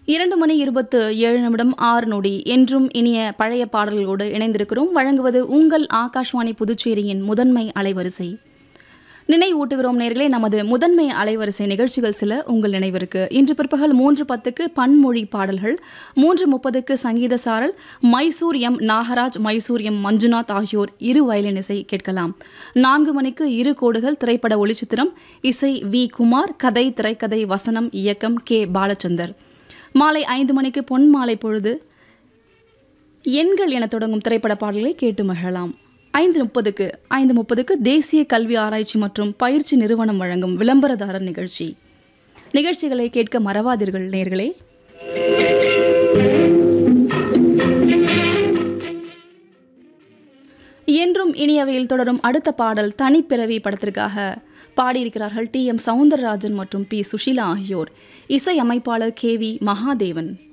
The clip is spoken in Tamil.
2:27 6 நொடி என்றும் இனிய பழைய பாடல்களோடு இணைந்திருக்கிறோம். வழங்குவது உங்கள் ஆகாஷ்வாணி புதுச்சேரியின் முதன்மை அலைவரிசை. நினைவூட்டுகிறோம் நேர்களே, நமது முதன்மை அலைவரிசை நிகழ்ச்சிகள் சில உங்கள் நினைவிற்கு. இன்று பிற்பகல் 3:10க்கு பன்மொழி பாடல்கள், 3:30க்கு சங்கீத சாரல், மைசூர் எம் நாகராஜ், மைசூர் எம் மஞ்சுநாத் ஆகியோர் இரு வயலின் இசை கேட்கலாம். 4 மணிக்கு இரு கோடுகள் திரைப்பட ஒளிச்சித்திரம், இசை வி குமார், கதை திரைக்கதை வசனம் இயக்கம் கே பாலச்சந்தர். மாலை 5 மணிக்கு பொன் மாலை பொழுது எண்கள் என தொடங்கும் திரைப்பட பாடல்களை கேட்டு மகிழலாம். 5:30க்கு தேசிய கல்வி ஆராய்ச்சி மற்றும் பயிற்சி நிறுவனம் வழங்கும் விளம்பரதாரர் நிகழ்ச்சிகளை கேட்க மறவாதீர்கள் நேர்களே. என்றும் இனியவையில் தொடரும் அடுத்த பாடல் தனிப்பிறவி படத்திற்காக பாடியிருக்கிறார்கள் டி எம் சௌந்தரராஜன் மற்றும் பி சுஷீலா ஆகியோர். இசை அமைப்பாளர் கே வி மகாதேவன்.